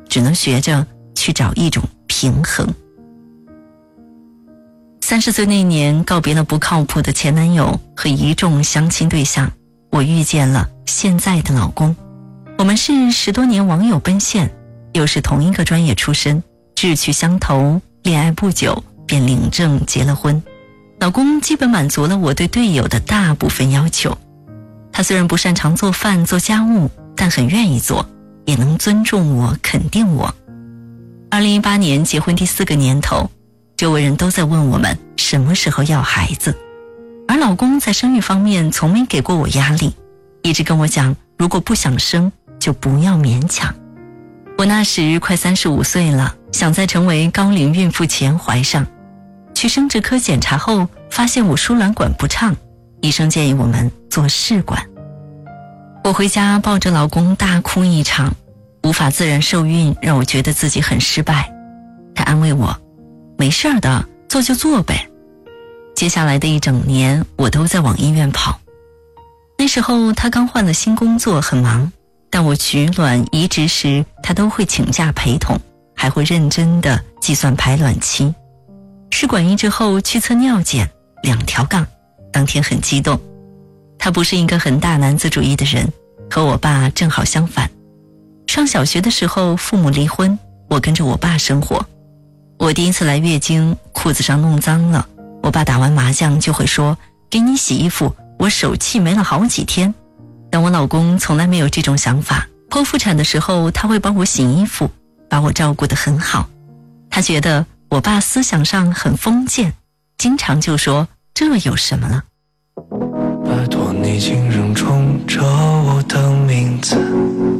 只能学着去找一种平衡。30岁那年，告别了不靠谱的前男友和一众相亲对象，我遇见了现在的老公。我们是10多年网友奔现，又是同一个专业出身，志趣相投，恋爱不久便领证结了婚。老公基本满足了我对队友的大部分要求。他虽然不擅长做饭做家务，但很愿意做，也能尊重我肯定我。2018年结婚第4个年头，周围人都在问我们什么时候要孩子，而老公在生育方面从没给过我压力，一直跟我讲，如果不想生就不要勉强。我那时快35岁了，想在成为高龄孕妇前怀上。去生殖科检查后，发现我输卵管不畅，医生建议我们做试管。我回家抱着老公大哭一场，无法自然受孕让我觉得自己很失败。他安慰我，没事的，做就做呗。接下来的一整年，我都在往医院跑。那时候他刚换了新工作，很忙，但我取卵移植时，他都会请假陪同，还会认真地计算排卵期。试管移植后去测尿检，2条杠，当天很激动。他不是一个很大男子主义的人，和我爸正好相反。上小学的时候父母离婚，我跟着我爸生活。我第一次来月经，裤子上弄脏了，我爸打完麻将就会说，给你洗衣服，我手气没了好几天。但我老公从来没有这种想法，剖腹产的时候他会帮我洗衣服，把我照顾得很好。他觉得我爸思想上很封建，经常就说这有什么了。 拜托你请仍冲着我的名字，